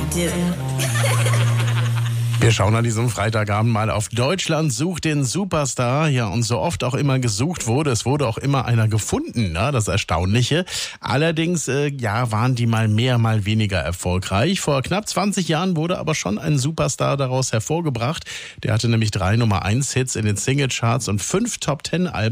do. Wir schauen an diesem Freitagabend mal auf Deutschland sucht den Superstar. Ja, und so oft auch immer gesucht wurde, es wurde auch immer einer gefunden, ne? Das Erstaunliche. Allerdings, waren die mal mehr, mal weniger erfolgreich. Vor knapp 20 Jahren wurde aber schon ein Superstar daraus hervorgebracht. Der hatte nämlich 3 Nummer-1-Hits in den Singlecharts und 5 Top-10-Alben.